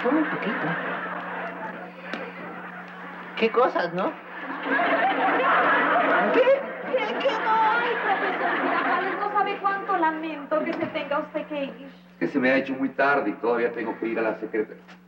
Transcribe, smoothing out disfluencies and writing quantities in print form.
Solo un poquito. ¿Qué cosas, no? ¿Qué no? Ay, profesor Girafales, no sabe cuánto lamento que se tenga usted que ir. Que se me ha hecho muy tarde y todavía tengo que ir a la secretaría.